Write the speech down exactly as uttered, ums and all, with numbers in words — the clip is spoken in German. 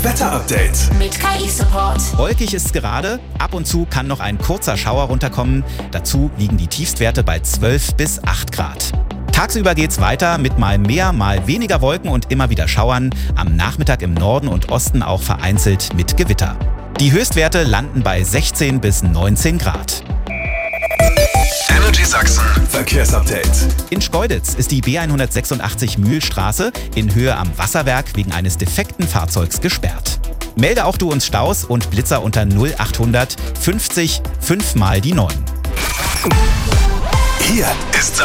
Wetterupdate mit K I-Support. Wolkig ist es gerade, ab und zu kann noch ein kurzer Schauer runterkommen. Dazu liegen die Tiefstwerte bei zwölf bis acht Grad. Tagsüber geht's weiter mit mal mehr, mal weniger Wolken und immer wieder Schauern. Am Nachmittag im Norden und Osten auch vereinzelt mit Gewitter. Die Höchstwerte landen bei sechzehn bis neunzehn Grad. Energy Sachsen Verkehrsupdate. In Schkeuditz ist die B hundertsechsundachtzig Mühlstraße in Höhe am Wasserwerk wegen eines defekten Fahrzeugs gesperrt. Melde auch du uns Staus und Blitzer unter null achthundert fünfzig fünf mal die neun. Hier ist